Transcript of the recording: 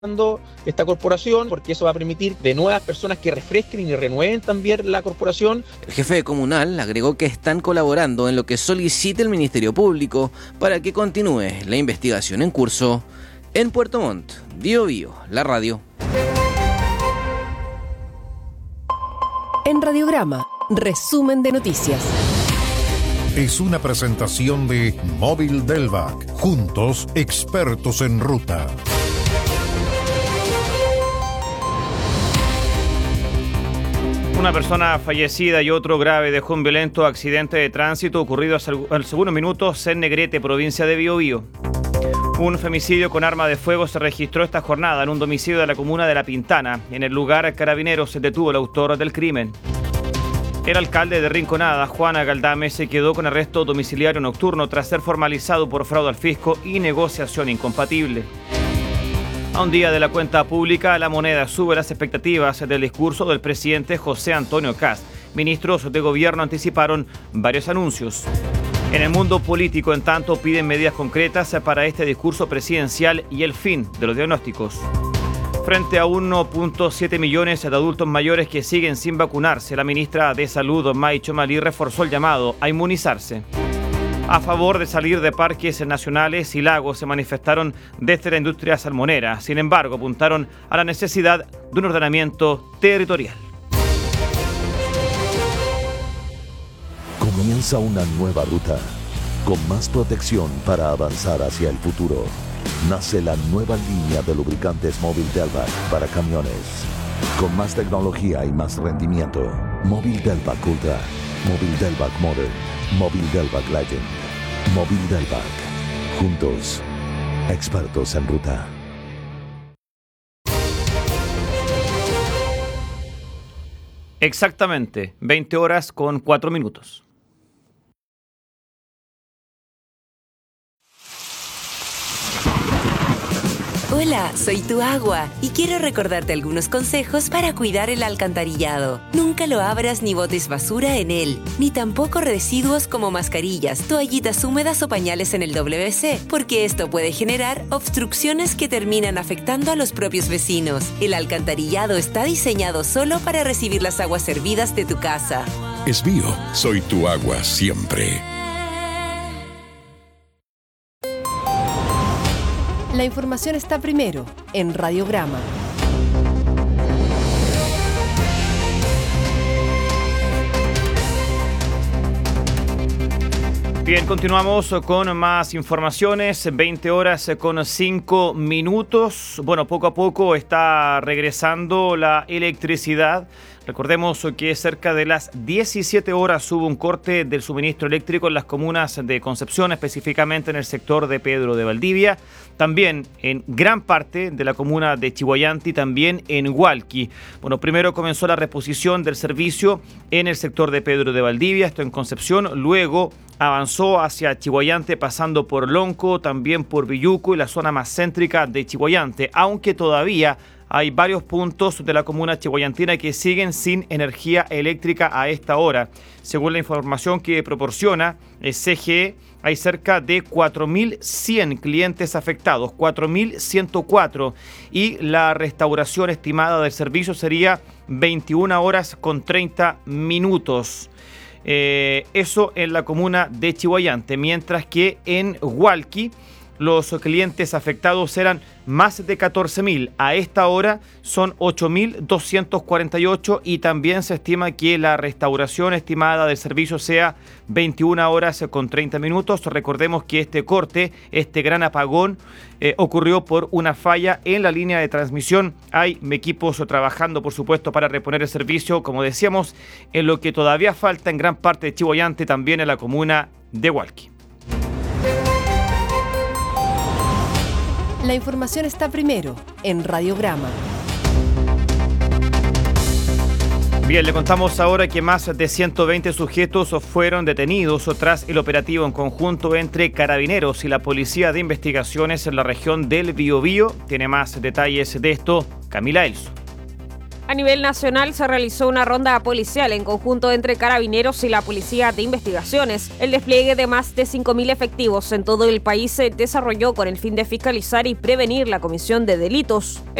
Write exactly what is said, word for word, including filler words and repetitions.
esta corporación, porque eso va a permitir de nuevas personas que refresquen y renueven también la corporación. El jefe comunal agregó que están colaborando en lo que solicite el Ministerio Público para que continúe la investigación en curso. En Puerto Montt, Bio Bio, la radio. En Radiograma, resumen de noticias. Es una presentación de Móvil Delvac. Juntos, expertos en ruta. Una persona fallecida y otro grave dejó un violento accidente de tránsito ocurrido al segundo minuto en Negrete, provincia de Biobío. Un femicidio con arma de fuego se registró esta jornada en un domicilio de la comuna de La Pintana. En el lugar, Carabineros se detuvo el autor del crimen. El alcalde de Rinconada, Juan Agaldame, se quedó con arresto domiciliario nocturno tras ser formalizado por fraude al fisco y negociación incompatible. A un día de la cuenta pública, La Moneda sube las expectativas del discurso del presidente José Antonio Kast. Ministros de gobierno anticiparon varios anuncios. En el mundo político, en tanto, piden medidas concretas para este discurso presidencial y el fin de los diagnósticos. Frente a uno punto siete millones de adultos mayores que siguen sin vacunarse, la ministra de Salud, May Chomalí, reforzó el llamado a inmunizarse. A favor de salir de parques nacionales y lagos se manifestaron desde la industria salmonera. Sin embargo, apuntaron a la necesidad de un ordenamiento territorial. Comienza una nueva ruta, con más protección para avanzar hacia el futuro. Nace la nueva línea de lubricantes Móvil Delvac para camiones. Con más tecnología y más rendimiento. Móvil Delvac Ultra, Móvil Delvac Modern, Móvil Delvac Legend, Móvil Delvac. Juntos, expertos en ruta. Exactamente, veinte horas con cuatro minutos. Hola, soy tu agua y quiero recordarte algunos consejos para cuidar el alcantarillado. Nunca lo abras ni botes basura en él, ni tampoco residuos como mascarillas, toallitas húmedas o pañales en el W C, porque esto puede generar obstrucciones que terminan afectando a los propios vecinos. El alcantarillado está diseñado solo para recibir las aguas servidas de tu casa. Es Bio, soy tu agua siempre. La información está primero en Radiograma. Bien, continuamos con más informaciones, veinte horas con cinco minutos. Bueno, poco a poco está regresando la electricidad. Recordemos que cerca de las diecisiete horas hubo un corte del suministro eléctrico en las comunas de Concepción, específicamente en el sector de Pedro de Valdivia, también en gran parte de la comuna de Chihuayante y también en Hualqui. Bueno, primero comenzó la reposición del servicio en el sector de Pedro de Valdivia, esto en Concepción, luego avanzó hacia Chihuayante pasando por Lonco, también por Villuco y la zona más céntrica de Chihuayante, aunque todavía hay varios puntos de la comuna chihuayantina que siguen sin energía eléctrica a esta hora. Según la información que proporciona C G E, hay cerca de cuatro mil cien clientes afectados, cuatro mil ciento cuatro, y la restauración estimada del servicio sería veintiuna horas con treinta minutos. Eh, eso en la comuna de Chihuayante, mientras que en Hualqui los clientes afectados eran más de catorce mil. A esta hora son ocho mil doscientos cuarenta y ocho y también se estima que la restauración estimada del servicio sea veintiuna horas con treinta minutos. Recordemos que este corte, este gran apagón, eh, ocurrió por una falla en la línea de transmisión. Hay equipos trabajando, por supuesto, para reponer el servicio, como decíamos, en lo que todavía falta en gran parte de Chihuayante, también en la comuna de Hualqui. La información está primero en Radiograma. Bien, le contamos ahora que más de ciento veinte sujetos fueron detenidos tras el operativo en conjunto entre Carabineros y la Policía de Investigaciones en la región del Biobío. Tiene más detalles de esto Camila Elso. A nivel nacional se realizó una ronda policial en conjunto entre Carabineros y la Policía de Investigaciones. El despliegue de más de cinco mil efectivos en todo el país se desarrolló con el fin de fiscalizar y prevenir la comisión de delitos.